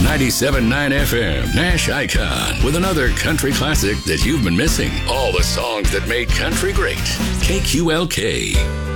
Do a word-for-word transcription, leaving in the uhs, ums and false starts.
ninety-seven point nine F M, Nash Icon, with another country classic that you've been missing. All the songs that made country great. K Q L K.